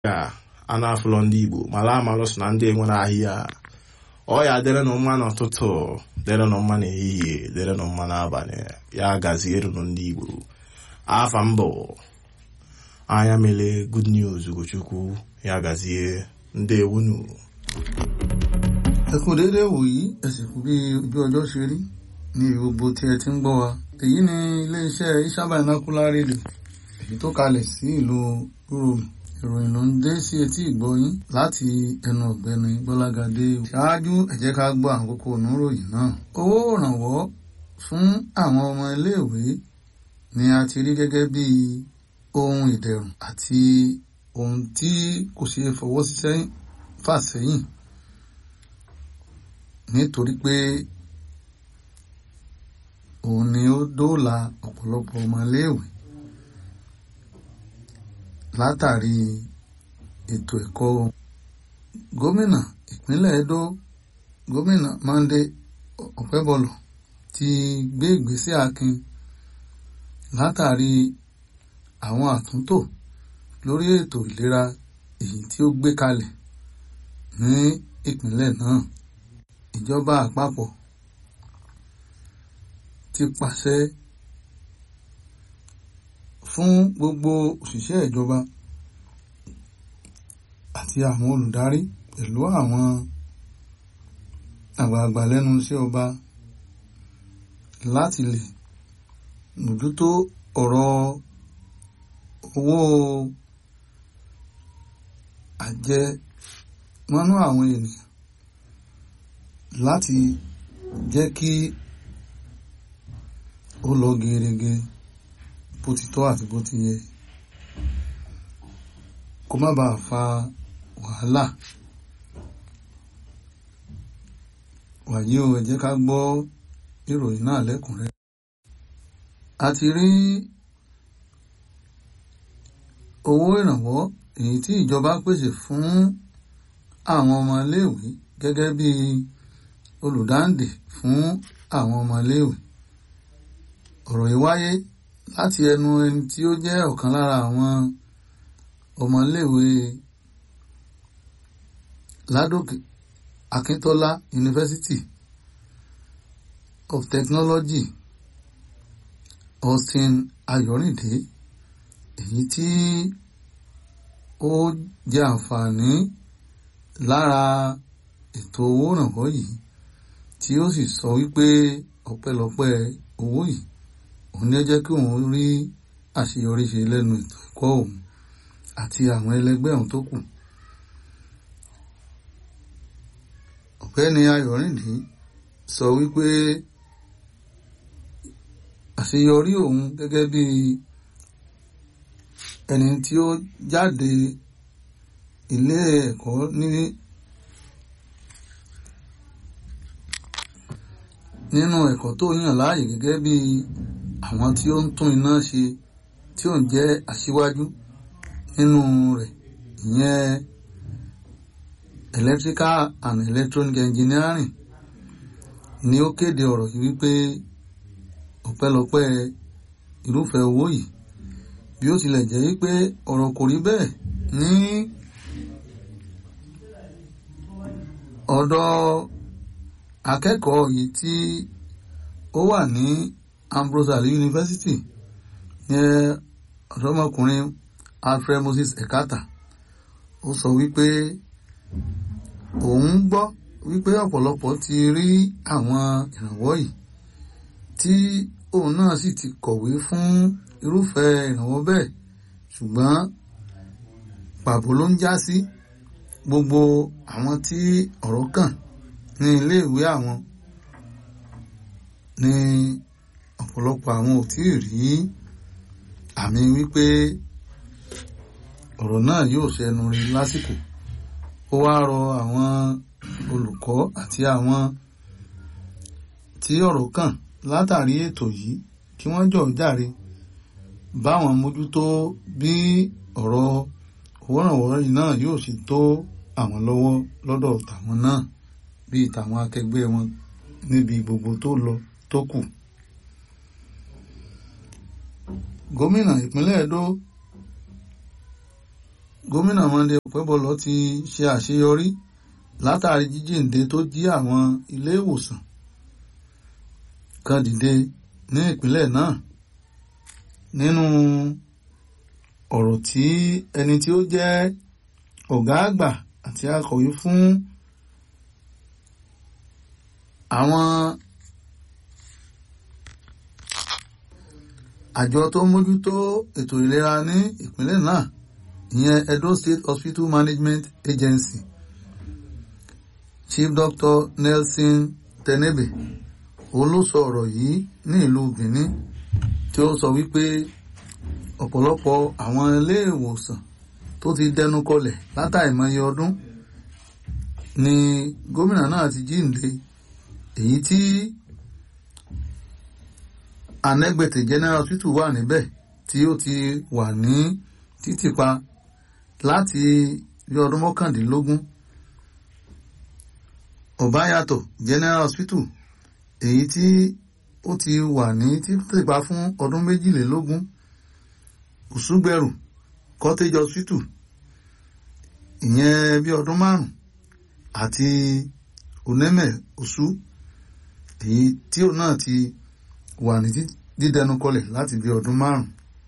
ya anafụlọ ndị Igbo mara amalụ so na ndị enwere ahịa ọ ya dịrị na mma n'ụtụtụ dịrị na mma n'ehihie dịrị na mma n'abalị ya gaziere ndị Igbo afa mbụ anya mele good news Ugochukwu ya gazie ndị ewunu. Ẹ kú déédéé wòyí ẹ sì kú bí ojú ọjọ́ ṣe rí ní gbogbo tí ẹ ti ń gbọ́ wa. Èyí ni iléeṣẹ́ Isha Binocular Radio èyí tó kalẹ̀ sí ìlú Rome. Ìròyìn ló ń dé sí etí ìgbọ́yín láti ẹnu ọ̀gbẹ́ni Gbọ́lágadé. Ṣáájú ẹ jẹ́ ká gbọ́ àwọn kókó oníròyìn náà. Owó ìrànwọ́ fún àwọn ọmọ iléèwé ni a ti rí gẹ́gẹ́ bí ohun ìdẹ̀rùn àti ohun tí kò ṣeé fọwọ́ fà sẹ́yìn nítorí pé òun ni ó dóòlà ọ̀pọ̀lọpọ̀ ọmọ iléèwé látàrí ètò ẹ̀kọ́. Gómìnà ìpínlẹ̀ Edo gómìnà Monday Okpebholo ti gbé ìgbésẹ̀ akin látàrí àwọn àtúntò lórí ètò ìlera èyí tí ó gbé kalẹ̀ ní ìpínlẹ̀ náà. Ìjọba àpapọ̀ ti pàṣẹ fún gbogbo òṣìṣẹ́ ìjọba àti àwọn olùdarí pẹ̀lú àwọn àgbààgbà lẹ́nu iṣẹ́ ọba láti lè mójútó ọ̀rọ̀ owó àjẹmọ́nú àwọn ènìyàn láti jẹ́ kí ó lọ gerege bó ti tọ́ àti bó ti yẹ kó má bàa fa wàhálà. Wàyí o, ẹ jẹ́ ká gbọ́ ìròyìn náà lẹ́kùnrẹ́rẹ́. A ti rí owó ìrànwọ́ èyí tí ìjọba pèsè fún àwọn ọmọ iléèwé gẹ́gẹ́ bí olùdáǹdè fún àwọn ọmọ iléèwé. Ọ̀rọ̀ yìí wáyé láti ẹnu ẹni tí ó jẹ́ ọ̀kan lára àwọn ọmọ iléèwé Ládòkè Akíntọ́lá University of Technology Austin Ayọ̀rìndé, èyí tí ó jẹ àǹfààní lára ètò owó ìrànwọ́ yìí tí ó sì sọ wípé ọpẹ́lọpẹ́ owó yìí òun ní jẹ́ kí òun rí àṣeyọrí ṣe lẹ́nu ètò ẹ̀kọ́ òun àti àwọn ẹlẹgbẹ́ òun tó kù. Ọ̀gbẹ́ni Ayọ̀rìndé sọ wípé àṣeyọrí òun gẹ́gẹ́ bí ẹni tí ó jáde ilé ẹ̀kọ́ nínú ẹ̀kọ́ tó yàn láàyè gẹ́gẹ́ bí àwọn tí ó ń tún iná ṣe tí ó ń jẹ́ aṣíwájú nínú rẹ̀, ìyẹn electrical and electronic engineering, ni ó kéde ọ̀rọ̀ yìí wípé ọpẹ́lọpẹ́ irúfẹ́ owó yìí, bí ó tilẹ̀ jẹ́ wípé ọ̀rọ̀ kò rí bẹ́ẹ̀ ní ọ̀dọ̀ akẹ́kọ̀ọ́ yìí tí ó wà ní Ambrose Ali University, ní ọ̀dọ́mọkùnrin Alfred Moses Ekata. Ó sọ wípé òun gbọ́ wípé ọ̀pọ̀lọpọ̀ ti rí àwọn ìrànwọ́ yìí tí òun náà sì ti kọ̀wé fún irúfẹ́ ìrànwọ́ bẹ́ẹ̀, ṣùgbọ́n pàbó ló ń já sí. Gbogbo àwọn tí ọ̀rọ̀ kàn ní iléèwé àwọn ní ọ̀pọ̀lọpọ̀ àwọn ò tí ì rí àmì wípé ọ̀rọ̀ náà yóò ṣẹnu rí lásìkò. Ó wá rọ àwọn olùkọ́ àti àwọn tí ọ̀rọ̀ kàn látàrí ètò yìí kí wọ́n jọ̀ọ́ jàre báwọn mójútó bí ọ̀rọ̀ owó ìrànwọ́ yìí náà yóò ṣe tó àwọn lọ́wọ́ lọ́dọ̀ tàwọn náà bíi tàwọn akẹgbẹ́ wọn níbi gbogbo tó lọ tó kù. Gómìnà ìpínlẹ̀ Edo gómìnà Monday Okpebholo ti ṣe àṣeyọrí látàrí jíjíǹde tó jí àwọn ilé ìwòsàn kan dìde ní ìpínlẹ̀ náà. Nínú ọ̀rọ̀ tí ẹni tí ó jẹ́ ọ̀gá àgbà àti akọ̀wé fún àwọn àjọ tó ń mójútó ètò ìlera ní ìpínlẹ̀ náà, ìyẹn Edo State Hospital Management Agency, Chief Dr. Nelson Tenebe, òun ló sọ ọ̀rọ̀ yìí ní ìlú Benin, tí ó sọ wípé ọ̀pọ̀lọpọ̀ àwọn ilé ìwòsàn tó ti dẹnu kọlẹ̀ látàìmọye ọdún ni gómìnà náà ti jíǹde, èyí tí Anẹ́gbẹ̀tì General Hospital wà níbẹ̀ tí ó ti wà ní títìpa láti bí ọdún 19. Ọ̀báyàtọ̀ General Hospital, èyí tí ó ti wà ní títìpa fún ọdún 22. Òṣùgbẹ̀rù Cottage Hospital, ìyẹn bí ọdún 5, àti Oneme Osu, èyí tí ó náà ti wà ní dídẹnu kọlẹ̀ láti bí ọdún 5.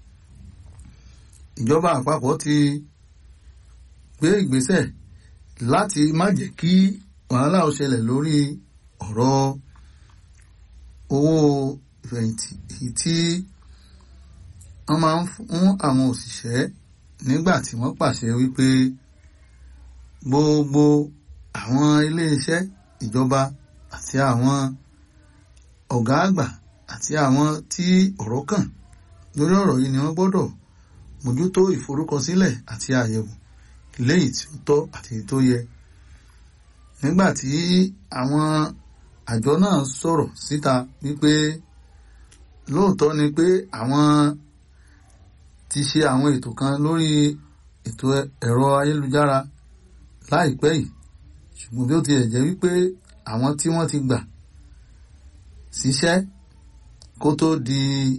Ìjọba àpapọ̀ ti gbé ìgbésẹ̀ láti má jẹ́ kí wàhálà ó ṣẹlẹ̀ lórí ọ̀rọ̀ owó ìfẹ̀yìntì èyí tí wọ́n máa ń fún àwọn òṣìṣẹ́ nígbà tí wọ́n pàṣẹ wípé gbogbo àwọn iléeṣẹ́ ìjọba àti àwọn ọ̀gá àgbà àti àwọn tí ọ̀rọ̀ kàn lórí ọ̀rọ̀ yìí ni wọ́n gbọ́dọ̀ mójútó ìforúkọsílẹ̀ àti àyẹ̀wò léyìí tí ó tọ́ àti tó yẹ. Nígbà tí àwọn àjọ náà sọ̀rọ̀ síta wípé lóòótọ́ ni pé àwọn ti ṣe àwọn ètò kan lórí ètò ẹ̀rọ ayélujára láìpẹ́ yìí, ṣùgbọ́n bí ó ti jẹ́ wípé àwọn tí wọ́n ti gbà síṣẹ́ kó tó di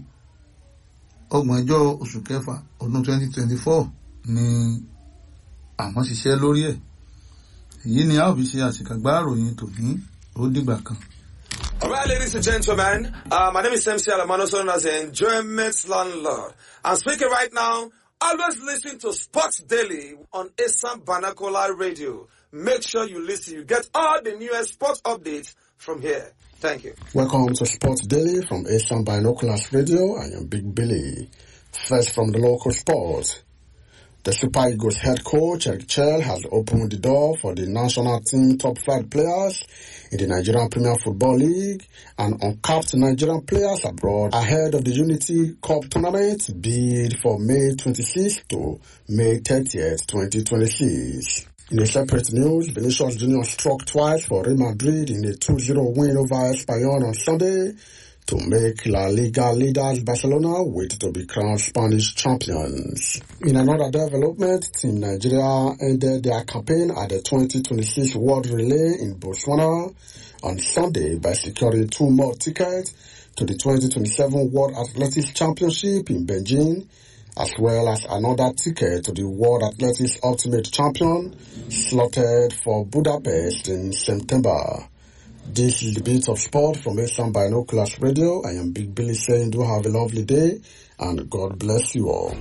30 oṣù kẹfà ọdún 2024 ni àwọn ṣiṣẹ́ lórí ẹ̀. Èyí ni a ó fi ṣe àṣìkàgbá ìròyìn tòní. Ó dìgbà kan. All right, ladies and gentlemen, my name is MC Alamano, known as the Enjoyment Landlord. I'm speaking right now. Always listen to Sports Daily on Assam Vernacular Radio. Make sure you listen. You get all the newest sports updates from here. Thank you. Welcome to Sports Daily from Assam Binoculars Radio. I am Big Billy. First from the local sports. The Super Eagles head coach, Eric Chell, has opened the door for the national team top flight players in the Nigerian Premier Football League and uncapped Nigerian players abroad ahead of the Unity Cup tournament bid for May 26th to May 30th, 2026. In a separate news, Vinicius Jr. struck twice for Real Madrid in a 2-0 win over Espanyol on Sunday to make La Liga leaders Barcelona wait to be crowned Spanish champions. In another development, Team Nigeria ended their campaign at the 2026 World Relay in Botswana on Sunday by securing 2 more tickets to the 2027 World Athletics Championship in Beijing, as well as another ticket to the World Athletics Ultimate Champion slotted for Budapest in September. This is the Beat of Sport from Assam Binoculars Radio. I am Big Billy saying do have a lovely day and God bless you all.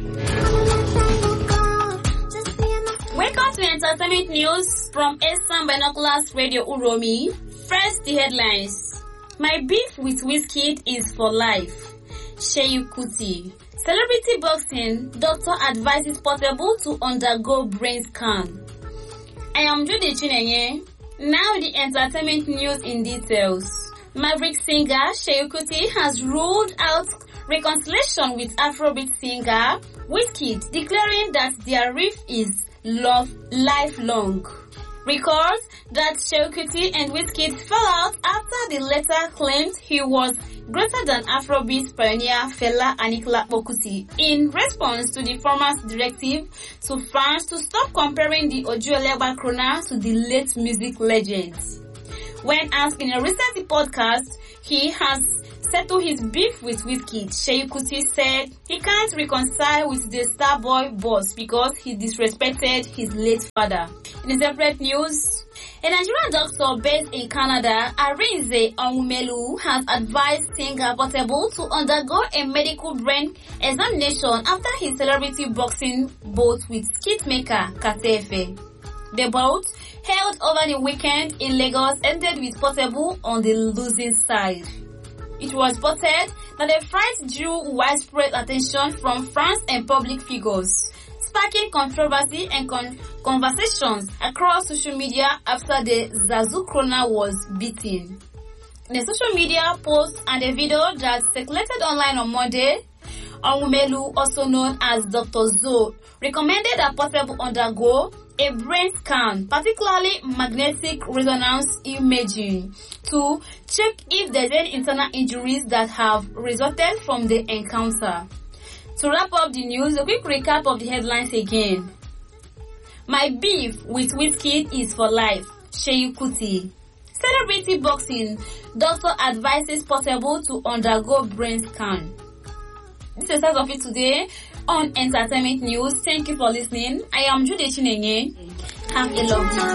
Welcome to Entertainment News from Assam Binoculars Radio Uromi. First, the headlines. My beef with Wizkid is for life. Seyi Kuti. Celebrity boxing. Doctor advises Portable to undergo brain scan. I am Judy Chinenye. Now the entertainment news in details. Maverick singer Seyi Kuti has ruled out reconciliation with Afrobeat singer Wizkid, declaring that their rift is lifelong. Records that Seyi Kuti and Wizkid fell out after the latter claimed he was greater than Afrobeat pioneer Fela Anikulapo Kuti in response to the former's directive to fans to stop comparing the Ojuelegba Krona to the late music legend. When asked in a recent podcast, he has settle his beef with Wizkid. Seyi Kuti said he can't reconcile with the Starboy boss because he disrespected his late father. In separate news, a Nigerian doctor based in Canada, Arinze Onwumelu, has advised singer Portable to undergo a medical brain examination after his celebrity boxing bout with skitmaker Katefe. The bout, held over the weekend in Lagos, ended with Portable on the losing side. It was reported that the fight drew widespread attention from fans and public figures, sparking controversy and conversations across social media after the Zazu Krona was beaten. In a social media post and a video that circulated online on Monday, Onwumelu, also known as Dr. Zo, recommended that Portable undergo a brain scan, particularly magnetic resonance imaging, to check if there's any internal injuries that have resulted from the encounter. To wrap up the news, a quick recap of the headlines again. My beef with Wizkid is for life. Seyi Kuti. Celebrity boxing. Doctor advises Portable to undergo brain scan. This is the start of it today on Entertainment News. Thank you for listening. I am Jude Chinenye. Have a lovely day.